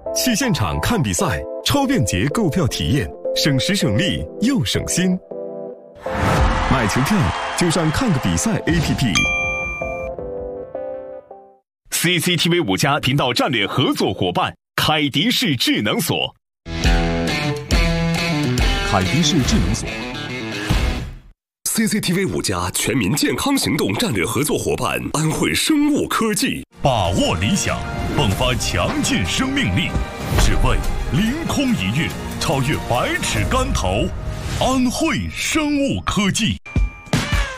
去现场看比赛，超便捷购票体验，省时省力又省心。买球票就上看个比赛 APP。 CCTV 5家频道战略合作伙伴凯迪士智能锁。 凯迪士智能锁。 CCTV 5家全民健康行动战略合作伙伴安慧生物科技。 把握理想，迸发强劲生命力，只为凌空一跃，超越百尺竿头。安慧生物科技。